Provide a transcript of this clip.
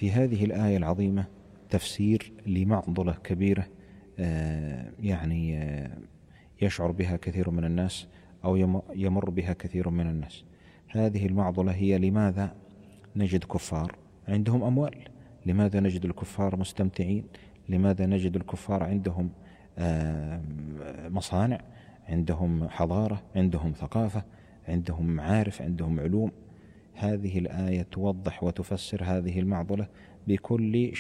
في هذه الآية العظيمة تفسير لمعضلة كبيرة يشعر بها كثير من الناس أو يمر بها كثير من الناس. هذه المعضلة هي: لماذا نجد كفار عندهم أموال؟ لماذا نجد الكفار مستمتعين؟ لماذا نجد الكفار عندهم مصانع، عندهم حضارة، عندهم ثقافة، عندهم معارف، عندهم علوم؟ هذه الآية توضح وتفسر هذه المعضلة بكل